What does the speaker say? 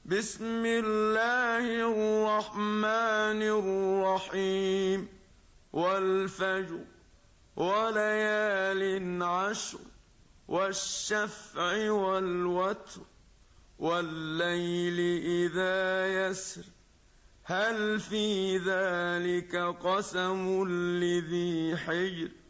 بسم الله الرحمن الرحيم والفجر وليال عشر والشفع والوتر والليل إذا يسر هل في ذلك قسم لذي حجر